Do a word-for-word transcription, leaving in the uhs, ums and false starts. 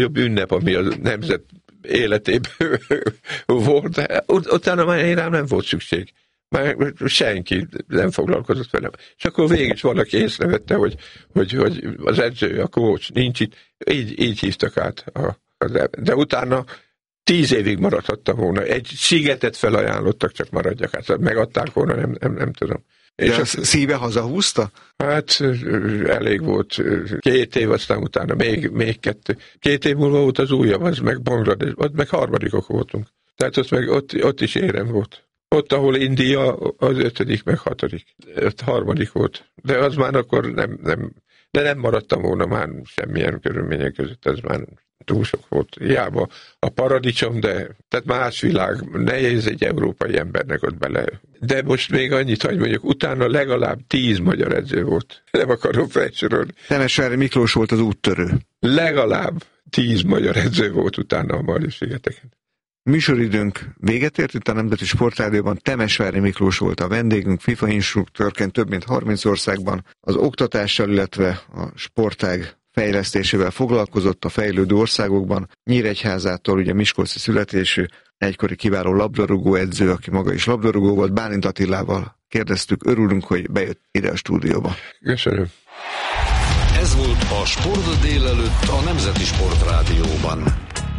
legjobb ünnep, ami a nemzet életében volt. Ut- utána már én rám nem volt szükség. Már senki nem foglalkozott velem. És akkor végig is valaki észrevette, hogy, hogy, hogy az edző, a coach nincs itt. Így, így hívtak át. A, a, de utána tíz évig maradhattam volna. Egy szigetet felajánlottak, csak maradjak. Hát megadták volna, nem, nem, nem tudom. De és a szíve hazahúzta? Hát elég volt. Két év, aztán utána még, még kettő. Két év múlva volt az újabb, az meg Bangladesh, ott meg harmadikok voltunk. Tehát ott, meg, ott, ott is érem volt. Ott, ahol India, az ötödik, meg hatodik. Ott harmadik volt. De az már akkor nem, nem, de nem maradtam volna már semmilyen körülmények között, ez már túl sok volt. Hiába a paradicsom, de tehát más világ, nehéz egy európai embernek ott bele. De most még annyit, hogy mondjuk utána legalább tíz magyar edző volt. Nem akarom felsorolni. Temesvári Miklós volt az úttörő. Legalább tíz magyar edző volt utána a Margit-szigeteken. Műsoridőnk véget ért, itt a Nemzeti Sportrádióban Temesvári Miklós volt a vendégünk, FIFA instruktőrként több mint harminc országban az oktatással, illetve a sportág fejlesztésével foglalkozott a fejlődő országokban. Nyíregyházától, ugye miskolci születésű, egykori kiváló labdarúgó edző, aki maga is labdarúgó volt, Bálint Attilával kérdeztük, örülünk, hogy bejött ide a stúdióba. Köszönöm. Ez volt a Sport délelőtt a Nemzeti Sportrádióban.